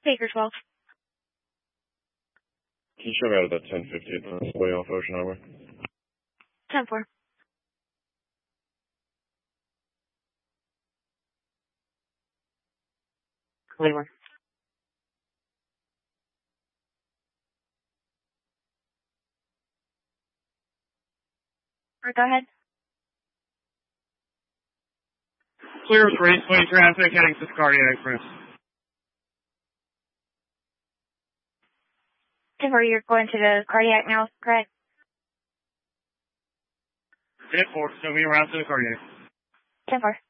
Baker 12. Can you show me out of that 1050 on the way off Ocean Highway? 10-4. Cleveland. Go ahead. Clear with Raceway traffic heading to Cardiac Express. 10-4, you're going to the cardiac now, correct? 10-4, so we around to the Cardiac. 10-4.